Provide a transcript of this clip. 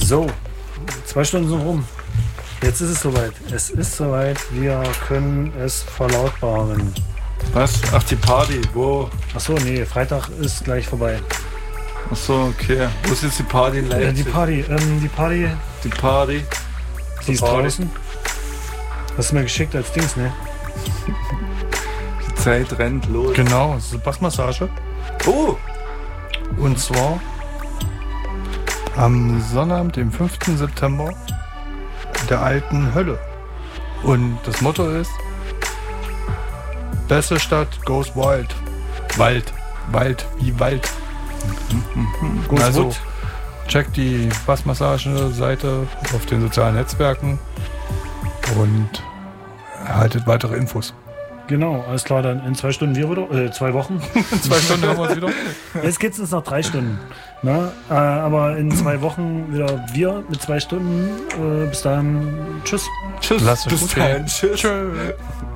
So, 2 Stunden sind rum. Jetzt ist es soweit. Es ist soweit. Wir können es verlautbaren. Was? Ach, die Party. Wo? Achso, nee, Freitag ist gleich vorbei. Achso, okay. Wo ist jetzt die Party in Leipzig? Die Party. Die ist draußen. Hast du mir geschickt als Dings, ne? Die Zeit rennt los. Genau, das ist eine Bassmassage. Oh! Und zwar am Sonnabend, dem 5. September, der alten Hölle. Und das Motto ist: Beste Stadt goes wild. Wald wie Wald. Also checkt die Bassmassage-Seite auf den sozialen Netzwerken und erhaltet weitere Infos. Genau, alles klar, dann in 2 Stunden wir wieder, 2 Wochen. In 2 Stunden haben wir es wieder. Jetzt geht es uns noch 3 Stunden. Ne? Aber in 2 Wochen wieder wir mit 2 Stunden. Bis dann. Tschüss. Tschüss. Lasst euch bis gut dann. gehen. Tschüss.